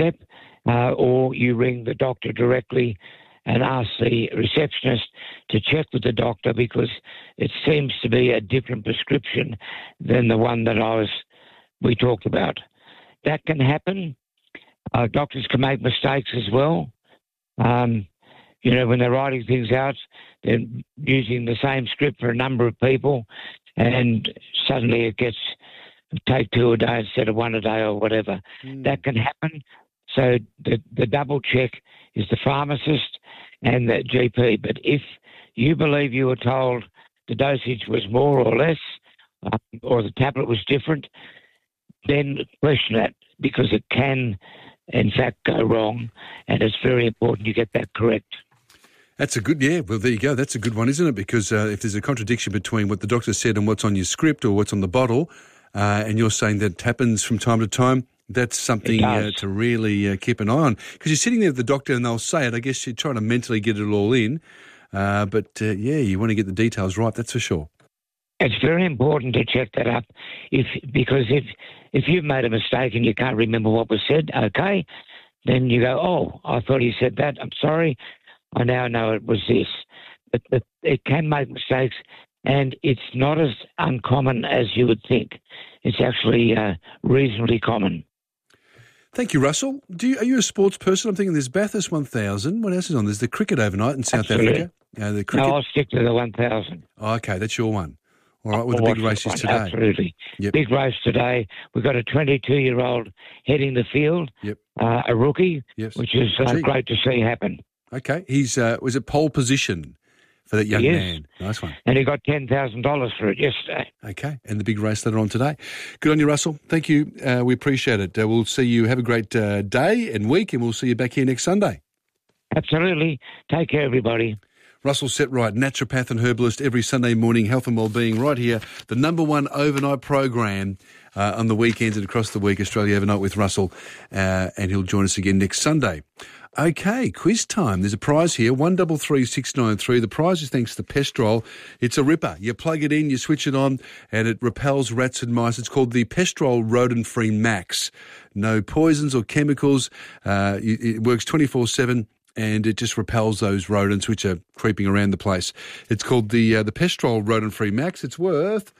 step, or you ring the doctor directly and ask the receptionist to check with the doctor, because it seems to be a different prescription than the one that we talked about. That can happen. Doctors can make mistakes as well. When they're writing things out, they're using the same script for a number of people, and suddenly it gets take 2 a day instead of 1 a day or whatever. That can happen. So the double check is the pharmacist and the GP. But if you believe you were told the dosage was more or less, or the tablet was different, then question that, because it can, in fact, go wrong, and it's very important you get that correct. That's a good, well, there you go. That's a good one, isn't it? Because if there's a contradiction between what the doctor said and what's on your script or what's on the bottle, and you're saying that happens from time to time, that's something to really keep an eye on. Because you're sitting there with the doctor and they'll say it. I guess you're trying to mentally get it all in. But you want to get the details right, that's for sure. It's very important to check that up, because if you've made a mistake and you can't remember what was said, okay, then you go, oh, I thought he said that. I'm sorry. I now know it was this. But it can make mistakes, and it's not as uncommon as you would think. It's actually reasonably common. Thank you, Russell. Are you a sports person? I'm thinking there's Bathurst 1000. What else is on? There's the cricket overnight in South Africa. The cricket. No, I'll stick to the 1000. Oh, okay, that's your one. All right, well, the big races today. Absolutely. Yep. Big race today. We've got a 22-year-old heading the field, a rookie, which is great to see happen. Okay. He's was it pole position for that young man? Nice one. And he got $10,000 for it yesterday. Okay. And the big race later on today. Good on you, Russell. Thank you. We appreciate it. We'll see you. Have a great day and week, and we'll see you back here next Sunday. Absolutely. Take care, everybody. Russell Setright, naturopath and herbalist, every Sunday morning, health and wellbeing, right here. The number one overnight program on the weekends and across the week, Australia Overnight with Russell, and he'll join us again next Sunday. Okay, quiz time. There's a prize here, 133693. The prize is thanks to Pestrol. It's a ripper. You plug it in, you switch it on, and it repels rats and mice. It's called the Pestrol Rodent-Free Max. No poisons or chemicals. It works 24/7. And it just repels those rodents which are creeping around the place. It's called the Pestrol Rodent-Free Max. It's worth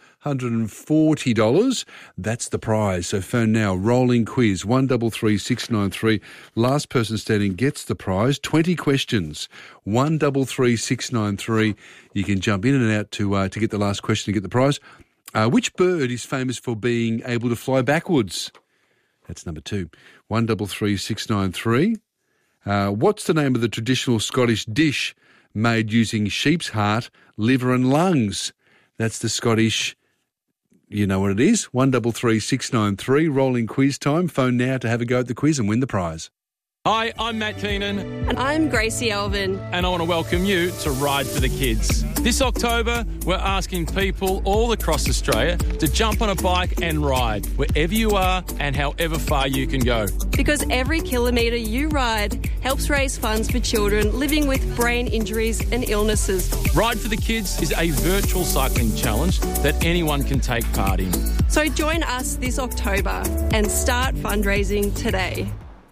$140. That's the prize. So phone now. Rolling quiz, 133693. Last person standing gets the prize. 20 questions, 133693. You can jump in and out to get the last question to get the prize. Which bird is famous for being able to fly backwards? That's number 2. 133693. What's the name of the traditional Scottish dish made using sheep's heart, liver and lungs? That's the Scottish, you know what it is, 133693, rolling quiz time. Phone now to have a go at the quiz and win the prize. Hi, I'm Matt Keenan. And I'm Gracie Elvin. And I want to welcome you to Ride for the Kids. This October, we're asking people all across Australia to jump on a bike and ride wherever you are and however far you can go. Because every kilometre you ride helps raise funds for children living with brain injuries and illnesses. Ride for the Kids is a virtual cycling challenge that anyone can take part in. So join us this October and start fundraising today.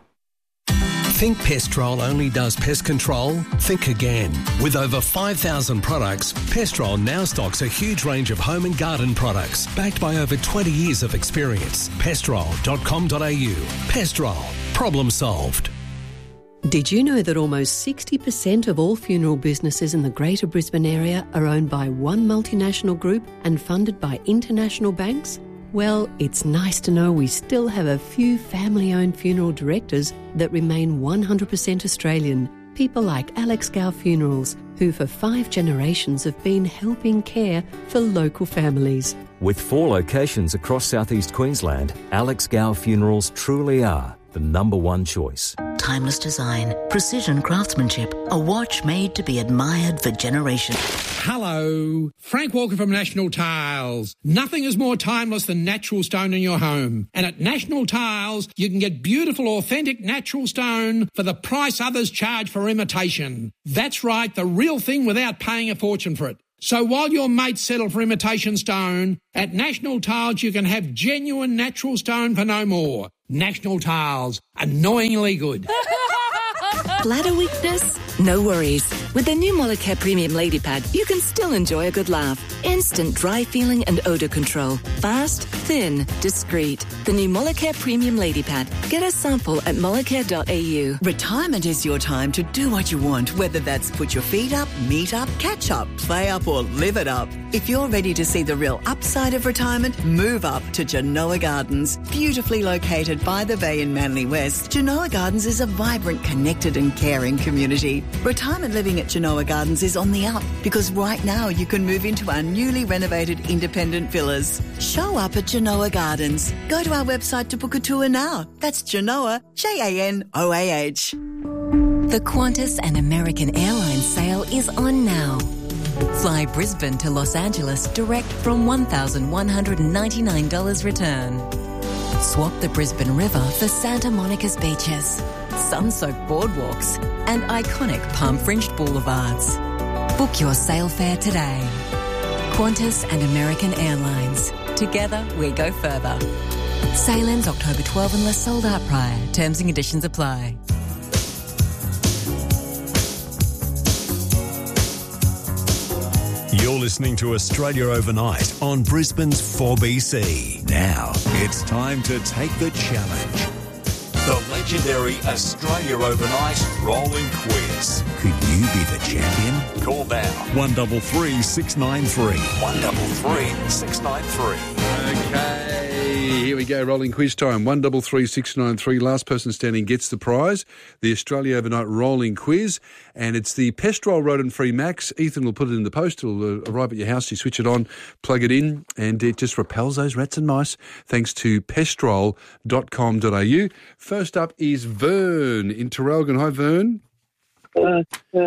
Think Pestrol only does pest control? Think again. With over 5,000 products, Pestrol now stocks a huge range of home and garden products, backed by over 20 years of experience. Pestrol.com.au. Pestrol. Problem solved. Did you know that almost 60% of all funeral businesses in the Greater Brisbane area are owned by one multinational group and funded by international banks? Well, it's nice to know we still have a few family-owned funeral directors that remain 100% Australian. People like Alex Gow Funerals, who for 5 generations have been helping care for local families. With 4 locations across southeast Queensland, Alex Gow Funerals truly are the number one choice. Timeless design, precision craftsmanship, a watch made to be admired for generations. Hello, Frank Walker from National Tiles. Nothing is more timeless than natural stone in your home. And at National Tiles, you can get beautiful, authentic natural stone for the price others charge for imitation. That's right, the real thing without paying a fortune for it. So while your mates settle for imitation stone, at National Tiles you can have genuine natural stone for no more. National Tiles, annoyingly good. Bladder weakness? No worries. With the new Molicare Premium Lady Pad, you can still enjoy a good laugh. Instant dry feeling and odour control. Fast, thin, discreet. The new Molicare Premium Lady Pad. Get a sample at molicare.au. Retirement is your time to do what you want, whether that's put your feet up, meet up, catch up, play up or live it up. If you're ready to see the real upside of retirement, move up to Genoa Gardens. Beautifully located by the bay in Manly West, Genoa Gardens is a vibrant, connected and caring community. Retirement living at Genoa Gardens is on the up because right now you can move into our newly renovated independent villas. Show up at Genoa Gardens. Go to our website to book a tour now. That's Genoa, Janoah. The Qantas and American Airlines sale is on now. Fly Brisbane to Los Angeles direct from $1,199 return. Swap the Brisbane River for Santa Monica's beaches, sun-soaked boardwalks and iconic palm-fringed boulevards. Book your sail fare today. Qantas and American Airlines. Together we go further. Sail ends October 12 unless sold out prior. Terms and conditions apply. You're listening to Australia Overnight on Brisbane's 4BC. Now, it's time to take the challenge. The legendary Australia Overnight Rolling Quiz. Could you be the champion? Call now. 133 693. 133 693. Okay, here we go. Rolling quiz time. 133 693. Last person standing gets the prize. The Australia Overnight Rolling Quiz. And it's the Pestrol Rodent-Free Max. Ethan will put it in the post. It'll arrive at your house. You switch it on, plug it in, and it just repels those rats and mice thanks to pestrol.com.au. First up is Vern in Terrelgan. Hi, Vern. Hello,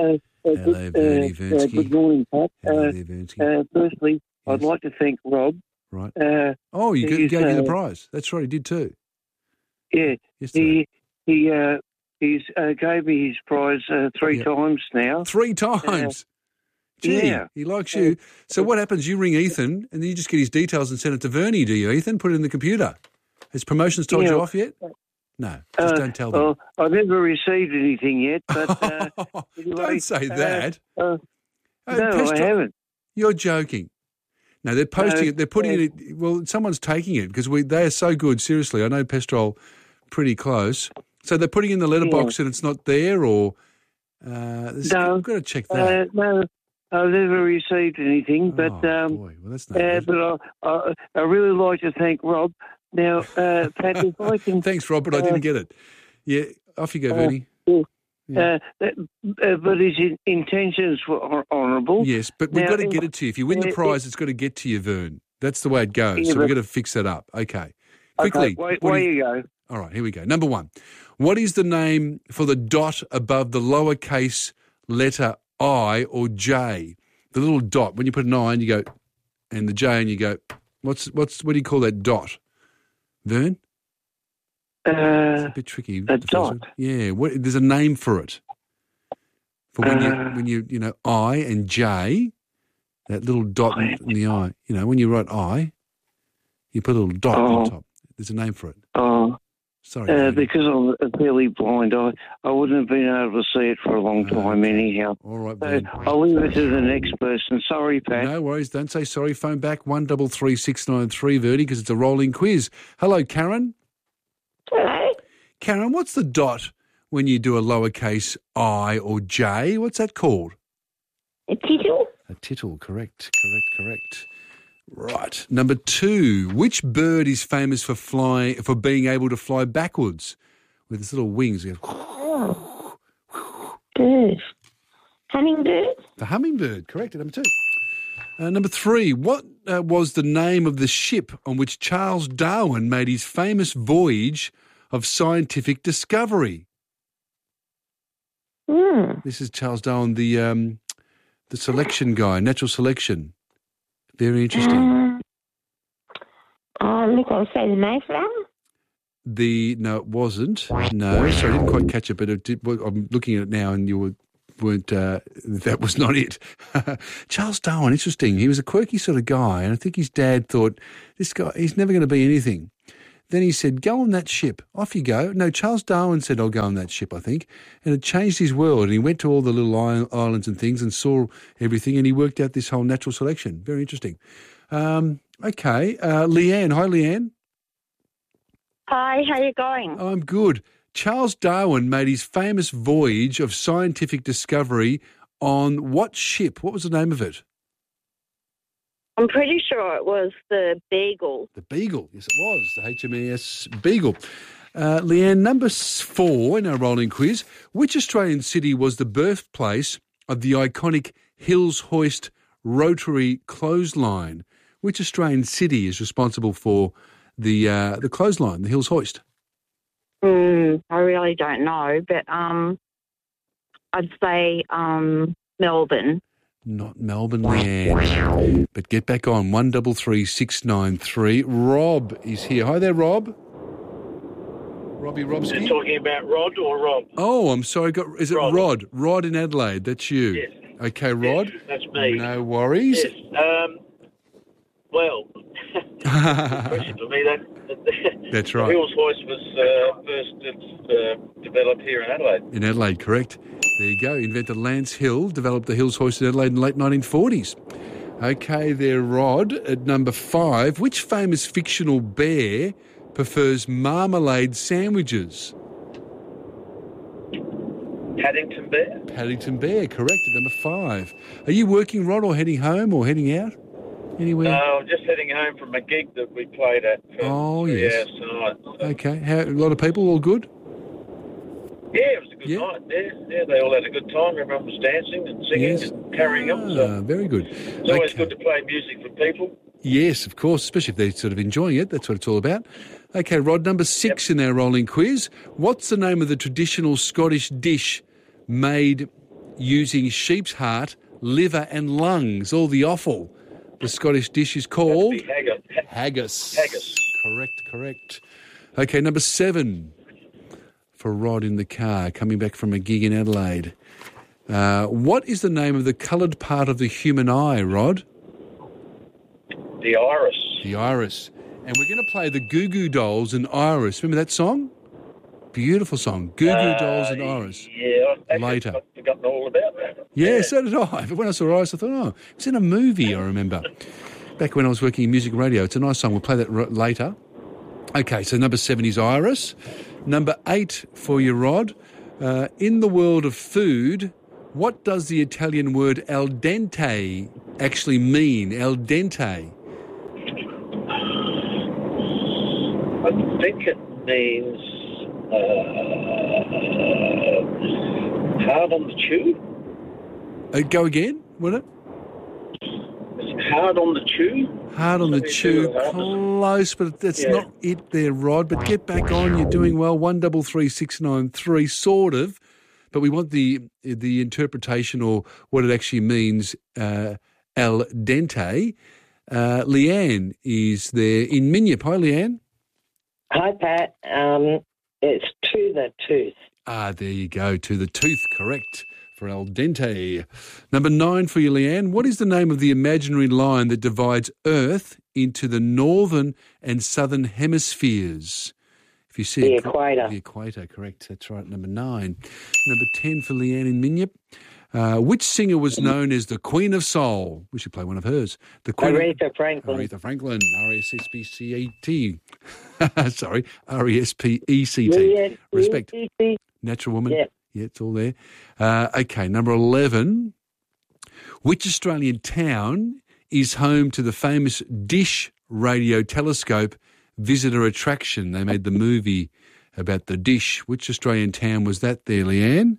Bernie Vernsky. good morning, Pat. Hello there, Vernsky. Firstly, Yes. I'd like to thank Rob. Right. You you gave me the prize. That's right, he did too. Yeah, Yesterday. he gave me his prize three times now. 3 times? Gee, yeah. he likes you. So what happens? You ring Ethan and then you just get his details and send it to Vernie, do you, Ethan? Put it in the computer. Has promotions told you off yet? No, just don't tell them. Well, I've never received anything yet, but anyway, don't say that. No, I haven't. You're joking. No, they're posting it. They're putting it. Well, someone's taking it because they are so good. Seriously, I know Pestrol pretty close. So they're putting in the letterbox and it's not there, or no, we've got to check that. No, I've never received anything. But boy, well, that's not but I really like to thank Rob. Now, Pat, if I can... Thanks, Rob, but I didn't get it. Yeah, off you go, Vernie. But his intentions were honourable. Yes, but we've got to get it to you. If you win the prize, it's got to get to you, Vern. That's the way it goes. So we've got to fix that up. Okay. Quickly. Okay, away you go. All right, here we go. Number 1. What is the name for the dot above the lowercase letter I or J? The little dot. When you put an I and you go, and the J and you go, what do you call that dot? Vern? It's a bit tricky. A dot? Yeah, there's a name for it. For when you I and J, that little dot in the I. You know, when you write I, you put a little dot on top. There's a name for it. Oh. Sorry. Because I'm fairly blind, I wouldn't have been able to see it for a long time anyhow. All right, so Ben. I'll leave it to the next person. Sorry, Pat. No worries. Don't say sorry. Phone back 133 693, Verdi, because it's a rolling quiz. Hello, Karen. Hello. Karen, what's the dot when you do a lowercase I or J? What's that called? A tittle. A tittle, correct. Right. Number 2, which bird is famous for being able to fly backwards with its little wings? Bird. Hummingbird. The hummingbird, correct. Number 2. Number 3, what was the name of the ship on which Charles Darwin made his famous voyage of scientific discovery? This is Charles Darwin, the selection guy, natural selection. Very interesting. Look, I'll say the Mayflower. No, it wasn't. No, sorry, I didn't quite catch it, but I'm looking at it now, and you were that was not it. Charles Darwin, interesting. He was a quirky sort of guy, and I think his dad thought, this guy, he's never going to be anything. Then he said, go on that ship. Off you go. No, Charles Darwin said, I'll go on that ship, I think. And it changed his world. And he went to all the little islands and things and saw everything, and he worked out this whole natural selection. Very interesting. Okay. Leanne. Hi, Leanne. Hi, how you going? I'm good. Charles Darwin made his famous voyage of scientific discovery on what ship? What was the name of it? I'm pretty sure it was the Beagle. The Beagle, yes it was, the HMAS Beagle. Leanne, number 4 in our rolling quiz. Which Australian city was the birthplace of the iconic Hills Hoist rotary clothesline? Which Australian city is responsible for the clothesline, the Hills Hoist? I really don't know, but I'd say Melbourne. Not Melbourne, Leanne. But get back on, 133693. Rob is here. Hi there, Rob. Robbie Robski. You're talking about Rod or Rob? Oh, I'm sorry. Is it Rod? Rod in Adelaide. That's you. Yes. Okay, Rod. Yes, that's me. No worries. Yes. Well, question for me. That's right. The Hills Hoist was first developed here in Adelaide. In Adelaide, correct. There you go. Inventor Lance Hill developed the Hills Hoist in Adelaide in the late 1940s. Okay, there, Rod. At number 5, which famous fictional bear prefers marmalade sandwiches? Paddington Bear. Paddington Bear, correct. At number 5. Are you working, Rod, or heading home or heading out? Anywhere? I'm just heading home from a gig that we played at for 3 hours tonight. So. Okay. A lot of people, all good? Yeah, it was a good night. Yeah, they all had a good time. Everyone was dancing and singing and carrying on. So very good. It's always good to play music for people. Yes, of course, especially if they're sort of enjoying it. That's what it's all about. Okay, Rod, number 6 in our rolling quiz. What's the name of the traditional Scottish dish made using sheep's heart, liver and lungs, all the offal? The Scottish dish is called? Haggis. Haggis. Correct. Okay, number 7 for Rod in the car, coming back from a gig in Adelaide. What is the name of the coloured part of the human eye, Rod? The iris. The iris. And we're going to play the Goo Goo Dolls and Iris. Remember that song? Beautiful song. Goo Goo Dolls and Iris. Yeah, later. I've forgotten all about that. Yeah, so did I. But when I saw Iris, I thought, it's in a movie, I remember. Back when I was working in music radio. It's a nice song. We'll play that later. Okay, so number 7 is Iris. Number 8 for you, Rod. In the world of food, what does the Italian word al dente actually mean? Al dente. I think it means hard on the chew. Go again, would it? Hard on the chew? Hard on the chew. Close, but that's not it there, Rod. But get back on. You're doing well. 133693, sort of. But we want the interpretation or what it actually means, al dente. Leanne is there in Minyip. Hi, Leanne. Hi, Pat. It's to the tooth. There you go. To the tooth, correct. For al dente. Number 9 for you, Leanne. What is the name of the imaginary line that divides Earth into the northern and southern hemispheres? If you see the equator. The equator, correct. That's right. Number 9. Number 10 for Leanne in Minyip. Which singer was known as the Queen of Soul? We should play one of hers. The Queen Aretha Franklin. Aretha Franklin. R-E-S-P-E-C-T. Sorry. R-E-S-P-E-C-T. Respect. Natural woman. Yeah. Yeah, it's all there. Okay, number 11. Which Australian town is home to the famous Dish radio telescope visitor attraction? They made the movie about the Dish. Which Australian town was that there, Leanne?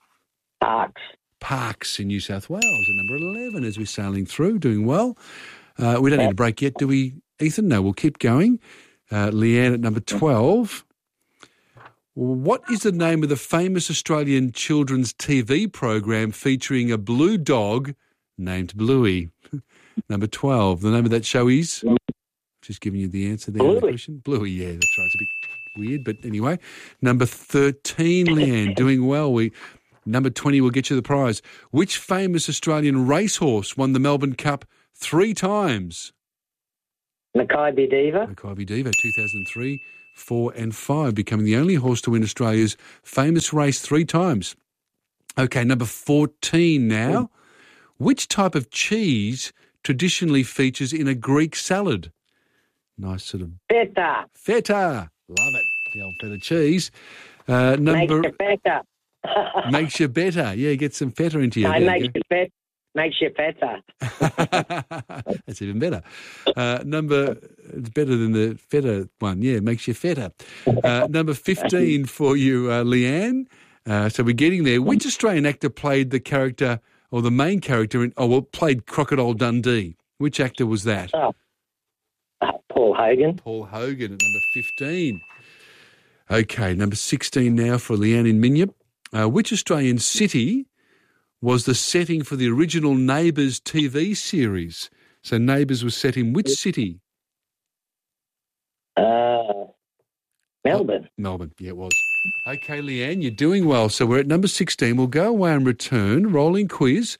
Parkes in New South Wales at number 11 as we're sailing through, doing well. We don't need a break yet, do we, Ethan? No, we'll keep going. Leanne at number 12. What is the name of the famous Australian children's TV program featuring a blue dog named Bluey? Number 12. The name of that show is? Just giving you the answer there. Bluey. The question. Bluey, yeah, that's right. It's a bit weird, but anyway. Number 13, Leanne, doing well. Number 20 will get you the prize. Which famous Australian racehorse won the Melbourne Cup 3 times? Mackay Diva. Mackay Diva, 2003, 4 and 5, becoming the only horse to win Australia's famous race 3 times. Okay, number 14 now. Which type of cheese traditionally features in a Greek salad? Nice sort of... Feta. Feta. Love it. The old feta cheese. Makes you better. Makes you better. Yeah, get some feta into you. No, makes you better. That's even better. It's better than the feta one. Yeah, makes you feta. Number 15 for you, Leanne. So we're getting there. Which Australian actor played the character or the main character played Crocodile Dundee? Which actor was that? Paul Hogan. Paul Hogan at number 15. Okay, number 16 now for Leanne in Minyip. Which Australian city was the setting for the original Neighbours TV series? So Neighbours was set in which city? Melbourne. Melbourne, yeah, it was. Okay, Leanne, you're doing well. So we're at number 16. We'll go away and return. Rolling quiz,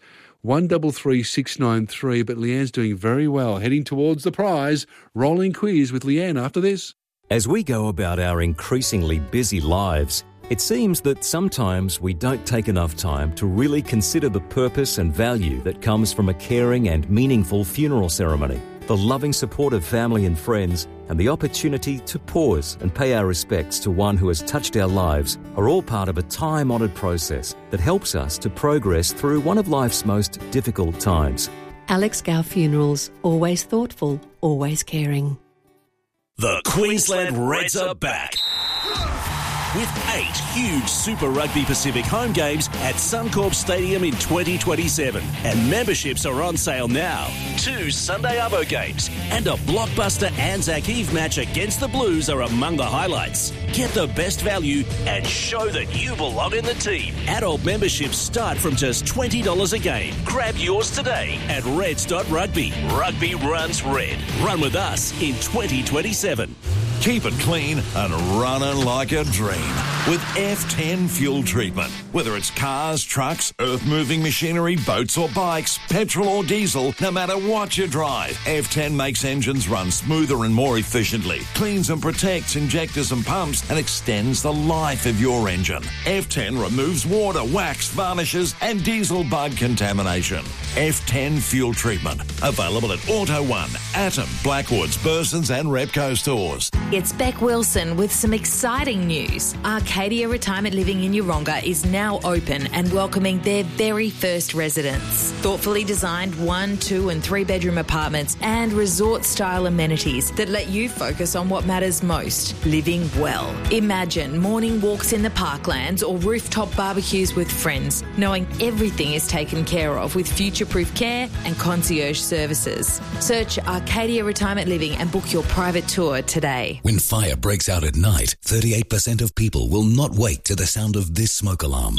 133693. But Leanne's doing very well, heading towards the prize. Rolling quiz with Leanne after this. As we go about our increasingly busy lives, it seems that sometimes we don't take enough time to really consider the purpose and value that comes from a caring and meaningful funeral ceremony. The loving support of family and friends and the opportunity to pause and pay our respects to one who has touched our lives are all part of a time-honoured process that helps us to progress through one of life's most difficult times. Alex Gow Funerals, always thoughtful, always caring. The Queensland Reds are back. With 8 huge Super Rugby Pacific home games at Suncorp Stadium in 2027. And memberships are on sale now. 2 Sunday Arvo games and a blockbuster Anzac Eve match against the Blues are among the highlights. Get the best value and show that you belong in the team. Adult memberships start from just $20 a game. Grab yours today at reds.rugby. Rugby runs red. Run with us in 2027. Keep it clean and running like a dream with F10 fuel treatment. Whether it's cars, trucks, earth-moving machinery, boats or bikes, petrol or diesel, no matter what you drive, F10 makes engines run smoother and more efficiently, cleans and protects injectors and pumps, and extends the life of your engine. F10 removes water, wax, varnishes and diesel bug contamination. F10 fuel treatment. Available at Auto One, Atom, Blackwoods, Burson's and Repco stores. It's Beck Wilson with some exciting news. Arcadia Retirement Living in Yeronga is now open and welcoming their very first residents. Thoughtfully designed 1, 2 and 3 bedroom apartments and resort-style amenities that let you focus on what matters most, living well. Imagine morning walks in the parklands or rooftop barbecues with friends, knowing everything is taken care of with future-proof care and concierge services. Search Arcadia Retirement Living and book your private tour today. When fire breaks out at night, 38% of people will not wake to the sound of this smoke alarm.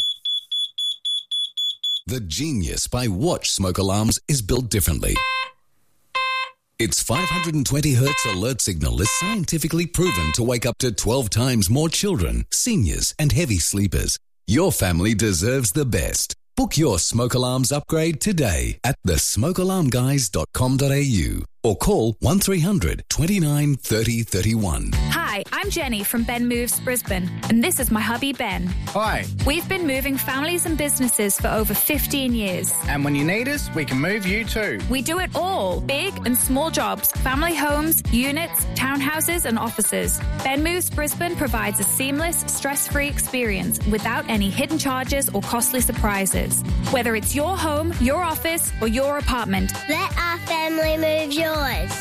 The genius by Watch smoke alarms is built differently. Its 520 Hz alert signal is scientifically proven to wake up to 12 times more children, seniors and heavy sleepers. Your family deserves the best. Book your smoke alarms upgrade today at thesmokealarmguys.com.au or call 1300 29 30 31. Hi, I'm Jenny from Ben Moves Brisbane, and this is my hubby Ben. Hi. We've been moving families and businesses for over 15 years. And when you need us, we can move you too. We do it all, big and small jobs, family homes, units, townhouses and offices. Ben Moves Brisbane provides a seamless, stress-free experience without any hidden charges or costly surprises. Whether it's your home, your office or your apartment. Let our family move yours.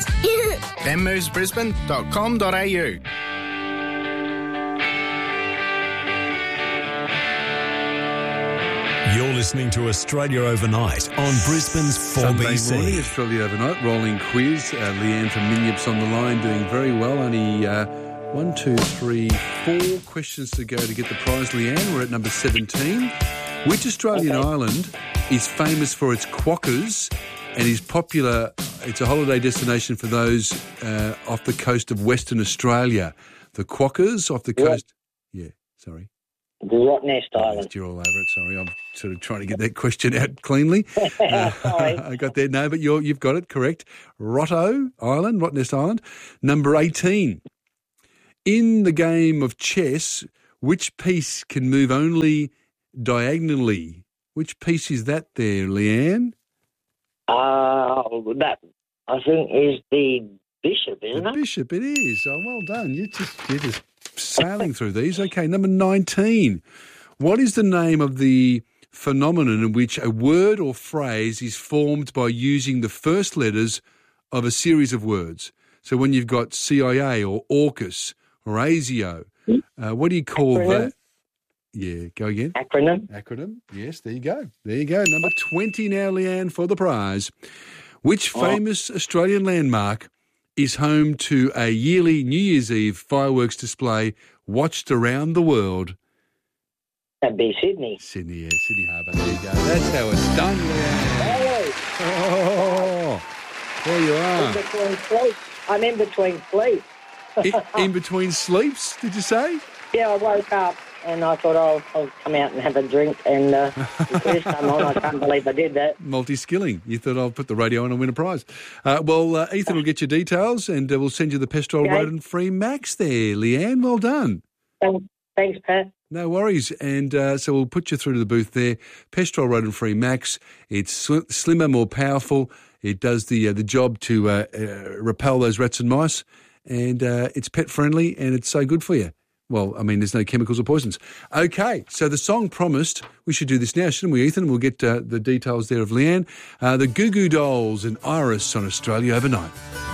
benmovesbrisbane.com.au. You're listening to Australia Overnight on Brisbane's 4BC. Sunday morning, Australia Overnight, rolling quiz. Leanne from Minyip's on the line, doing very well. Only 1, 2, 3, 4 questions to go to get the prize, Leanne. We're at number 17. Which Australian island is famous for its quokkas and is popular? It's a holiday destination for those off the coast of Western Australia. The quokkas off the coast. Yeah, sorry. Rottnest Island. You're all over it. Sorry, I'm sort of trying to get that question out cleanly. Sorry. I got there. No, but you've got it correct. Rottnest Island. Number 18. In the game of chess, which piece can move only diagonally? Which piece is that there, Leanne? That, I think, is the bishop, isn't it? Bishop, it is. Oh, well done. You're just sailing through these. Okay, number 19. What is the name of the phenomenon in which a word or phrase is formed by using the first letters of a series of words? So when you've got CIA or AUKUS or ASIO, what do you call that? Yeah, go again. Acronym. Yes, there you go. Number 20 now, Leanne, for the prize. Which famous Australian landmark is home to a yearly New Year's Eve fireworks display watched around the world? That'd be Sydney. Sydney Harbour. There you go. That's how it's done, Leanne. Oh, there you are. I'm in between sleep. in between sleeps, did you say? Yeah, I woke up and I thought I'll come out and have a drink and the first time on, I can't believe I did that. Multi-skilling. You thought I'll put the radio on and win a prize. Ethan will get your details and we'll send you the Pestrol rodent-free Max there, Leanne. Well done. Thanks, Pat. No worries. And so we'll put you through to the booth there. Pestrol rodent-free Max. It's slimmer, more powerful. It does the job to repel those rats and mice. And it's pet-friendly and it's so good for you. Well, I mean, there's no chemicals or poisons. Okay, so the song promised, we should do this now, shouldn't we, Ethan? We'll get the details there of Leanne. The Goo Goo Dolls and Iris on Australia Overnight.